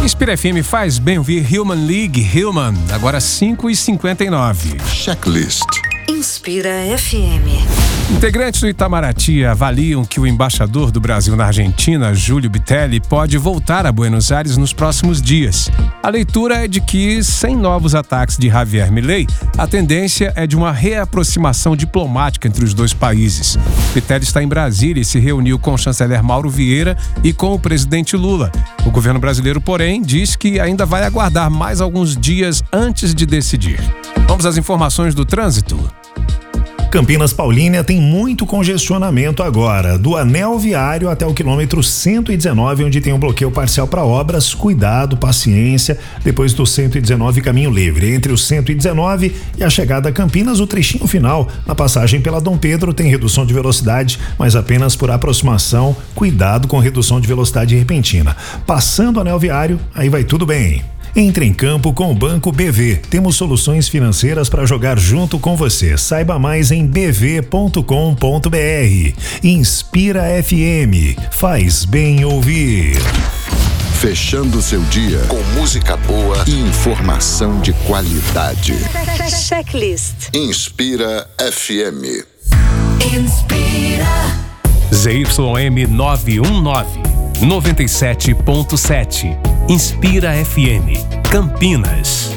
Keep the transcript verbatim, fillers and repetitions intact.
Inspira F M faz bem ouvir Human League, Human, agora cinco e cinquenta e nove. Checklist. Inspira F M. Integrantes do Itamaraty avaliam que o embaixador do Brasil na Argentina, Júlio Bitelli, pode voltar a Buenos Aires nos próximos dias. A leitura é de que, sem novos ataques de Javier Milei, a tendência é de uma reaproximação diplomática entre os dois países. Bitelli está em Brasília e se reuniu com o chanceler Mauro Vieira e com o presidente Lula. O governo brasileiro, porém, diz que ainda vai aguardar mais alguns dias antes de decidir. Vamos às informações do trânsito. Campinas Paulínia tem muito congestionamento agora, do anel viário até o quilômetro cento e dezenove, onde tem um bloqueio parcial para obras. Cuidado, paciência. Depois do cento e dezenove, caminho livre. Entre o cento e dezenove e a chegada a Campinas, o trechinho final, na passagem pela Dom Pedro, tem redução de velocidade, mas apenas por aproximação. Cuidado com redução de velocidade repentina. Passando o anel viário, aí vai tudo bem. Entre em campo com o Banco B V. Temos soluções financeiras para jogar junto com você. Saiba mais em b v ponto com ponto b r. Inspira F M. Faz bem ouvir. Fechando seu dia com música boa e informação de qualidade. Checklist. Inspira F M. Inspira. Z Y M nove um nove, noventa e sete ponto sete. Inspira F M, Campinas.